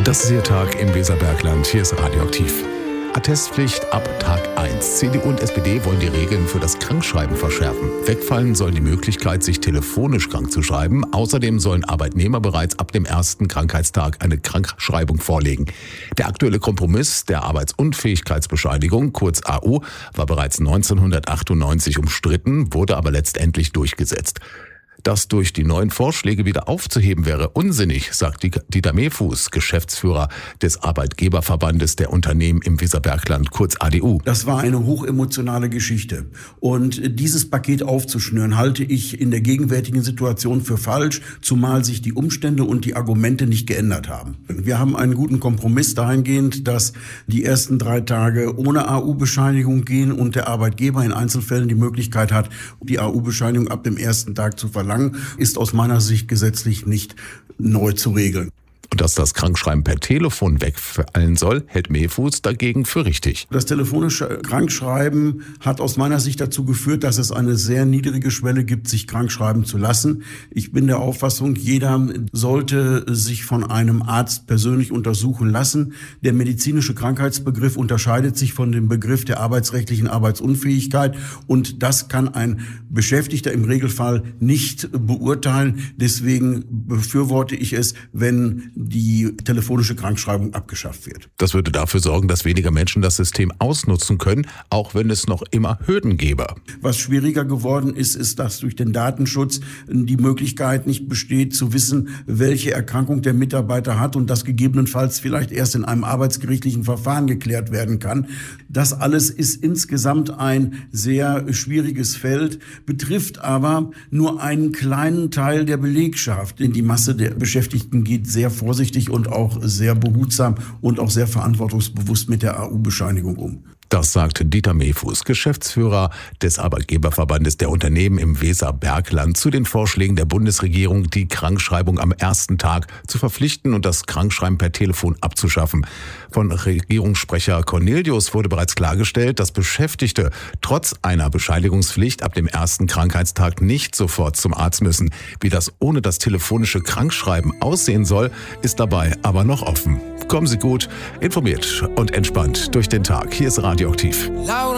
Das ist Ihr Tag im Weserbergland. Hier ist Radioaktiv. Attestpflicht ab Tag 1. CDU und SPD wollen die Regeln für das Krankschreiben verschärfen. Wegfallen soll die Möglichkeit, sich telefonisch krank zu schreiben. Außerdem sollen Arbeitnehmer bereits ab dem ersten Krankheitstag eine Krankschreibung vorlegen. Der aktuelle Kompromiss der Arbeitsunfähigkeitsbescheinigung, kurz AU, war bereits 1998 umstritten, wurde aber letztendlich durchgesetzt. Das durch die neuen Vorschläge wieder aufzuheben wäre unsinnig, sagt Dieter Mehfuß, Geschäftsführer des Arbeitgeberverbandes der Unternehmen im Weserbergland, kurz ADU. Das war eine hochemotionale Geschichte. Und dieses Paket aufzuschnüren, halte ich in der gegenwärtigen Situation für falsch, zumal sich die Umstände und die Argumente nicht geändert haben. Wir haben einen guten Kompromiss dahingehend, dass die ersten 3 Tage ohne AU-Bescheinigung gehen und der Arbeitgeber in Einzelfällen die Möglichkeit hat, die AU-Bescheinigung ab dem ersten Tag zu verlangen, ist aus meiner Sicht gesetzlich nicht neu zu regeln. Und dass das Krankschreiben per Telefon wegfallen soll, hält Mehfuß dagegen für richtig. Das telefonische Krankschreiben hat aus meiner Sicht dazu geführt, dass es eine sehr niedrige Schwelle gibt, sich krankschreiben zu lassen. Ich bin der Auffassung, jeder sollte sich von einem Arzt persönlich untersuchen lassen. Der medizinische Krankheitsbegriff unterscheidet sich von dem Begriff der arbeitsrechtlichen Arbeitsunfähigkeit und das kann ein Beschäftigter im Regelfall nicht beurteilen. Deswegen befürworte ich es, wenn die telefonische Krankschreibung abgeschafft wird. Das würde dafür sorgen, dass weniger Menschen das System ausnutzen können, auch wenn es noch immer Hürden gäbe. Was schwieriger geworden ist, ist, dass durch den Datenschutz die Möglichkeit nicht besteht, zu wissen, welche Erkrankung der Mitarbeiter hat und das gegebenenfalls vielleicht erst in einem arbeitsgerichtlichen Verfahren geklärt werden kann. Das alles ist insgesamt ein sehr schwieriges Feld, betrifft aber nur einen kleinen Teil der Belegschaft. Denn die Masse der Beschäftigten geht sehr vorsichtig und auch sehr behutsam und auch sehr verantwortungsbewusst mit der AU-Bescheinigung um. Das sagt Dieter Mehfuß, Geschäftsführer des Arbeitgeberverbandes der Unternehmen im Weserbergland, zu den Vorschlägen der Bundesregierung, die Krankschreibung am ersten Tag zu verpflichten und das Krankschreiben per Telefon abzuschaffen. Von Regierungssprecher Cornelius wurde bereits klargestellt, dass Beschäftigte trotz einer Bescheinigungspflicht ab dem ersten Krankheitstag nicht sofort zum Arzt müssen. Wie das ohne das telefonische Krankschreiben aussehen soll, ist dabei aber noch offen. Kommen Sie gut, informiert und entspannt durch den Tag. Hier ist Radioaktiv.